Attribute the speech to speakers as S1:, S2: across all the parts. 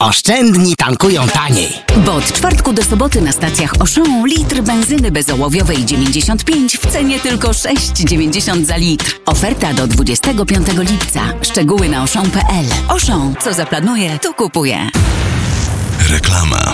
S1: Oszczędni tankują taniej.
S2: Bo od czwartku do soboty na stacjach Auchan litr benzyny bezołowiowej 95 w cenie tylko 6,90 za litr. Oferta do 25 lipca. Szczegóły na auchan.pl. Auchan, co zaplanuje, to kupuje.
S3: Reklama.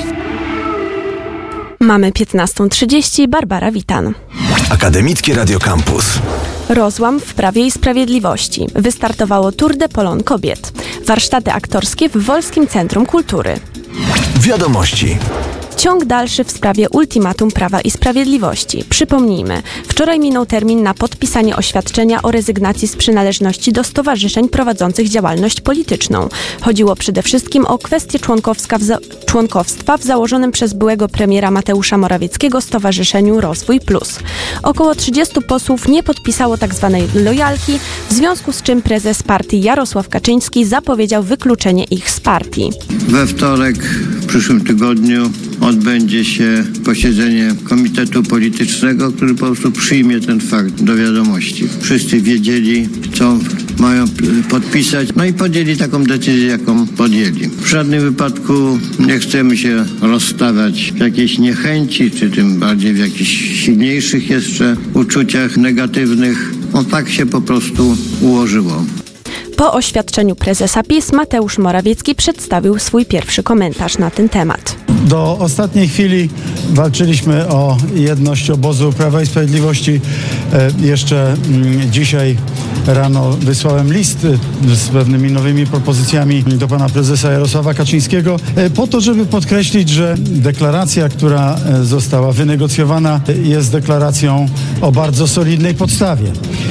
S4: Mamy 15:30. Barbara Witan.
S3: Akademickie Radio Campus.
S4: Rozłam w Prawie i Sprawiedliwości. Wystartowało Tour de Pologne kobiet. Warsztaty aktorskie w Wolskim Centrum Kultury.
S3: Wiadomości.
S4: Ciąg dalszy w sprawie ultimatum Prawa i Sprawiedliwości. Przypomnijmy, wczoraj minął termin na podpisanie oświadczenia o rezygnacji z przynależności do stowarzyszeń prowadzących działalność polityczną. Chodziło przede wszystkim o kwestię członkowstwa w założonym przez byłego premiera Mateusza Morawieckiego Stowarzyszeniu Rozwój Plus. Około 30 posłów nie podpisało tzw. lojalki, w związku z czym prezes partii Jarosław Kaczyński zapowiedział wykluczenie ich z partii.
S5: We wtorek w przyszłym tygodniu odbędzie się posiedzenie Komitetu Politycznego, który po prostu przyjmie ten fakt do wiadomości. Wszyscy wiedzieli, co mają podpisać, no i podjęli taką decyzję, jaką podjęli. W żadnym wypadku nie chcemy się rozstawać w jakiejś niechęci, czy tym bardziej w jakichś silniejszych jeszcze uczuciach negatywnych. No tak się po prostu ułożyło.
S4: Po oświadczeniu prezesa PiS Mateusz Morawiecki przedstawił swój pierwszy komentarz na ten temat.
S6: Do ostatniej chwili walczyliśmy o jedność obozu Prawa i Sprawiedliwości. Jeszcze dzisiaj rano wysłałem list z pewnymi nowymi propozycjami do pana prezesa Jarosława Kaczyńskiego po to, żeby podkreślić, że deklaracja, która została wynegocjowana, jest deklaracją o bardzo solidnej podstawie.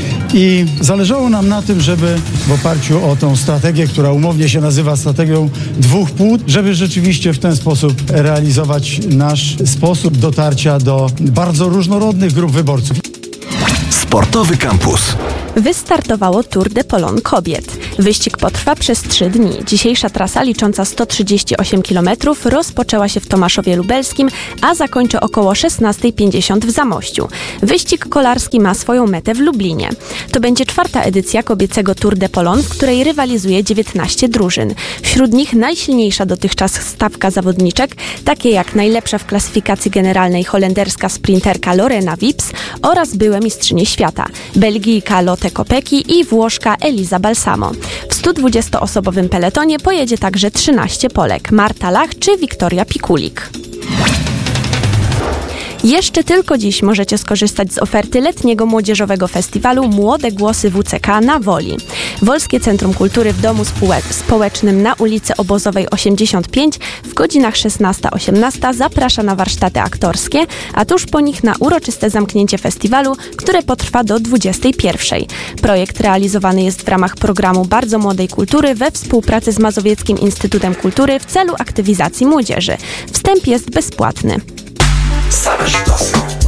S6: I zależało nam na tym, żeby w oparciu o tą strategię, która umownie się nazywa strategią dwóch płód, żeby rzeczywiście w ten sposób realizować nasz sposób dotarcia do bardzo różnorodnych grup wyborców.
S3: Sportowy Campus.
S4: Wystartowało Tour de Pologne kobiet. Wyścig potrwa przez 3 dni. Dzisiejsza trasa licząca 138 km rozpoczęła się w Tomaszowie Lubelskim, a zakończy około 16:50 w Zamościu. Wyścig kolarski ma swoją metę w Lublinie. To będzie 4. edycja kobiecego Tour de Pologne, w której rywalizuje 19 drużyn. Wśród nich najsilniejsza dotychczas stawka zawodniczek, takie jak najlepsza w klasyfikacji generalnej holenderska sprinterka Lorena Wips oraz byłe mistrzynie świata, Belgijka Lotte Kopecky i Włoszka Elisa Balsamo. W 120-osobowym peletonie pojedzie także 13 Polek, Marta Lach czy Wiktoria Pikulik. Jeszcze tylko dziś możecie skorzystać z oferty letniego młodzieżowego festiwalu Młode Głosy WCK na Woli. Wolskie Centrum Kultury w Domu Społecznym na ulicy Obozowej 85 w godzinach 16-18 zaprasza na warsztaty aktorskie, a tuż po nich na uroczyste zamknięcie festiwalu, które potrwa do 21. Projekt realizowany jest w ramach programu Bardzo Młodej Kultury we współpracy z Mazowieckim Instytutem Kultury w celu aktywizacji młodzieży. Wstęp jest bezpłatny.
S3: Same sztosy.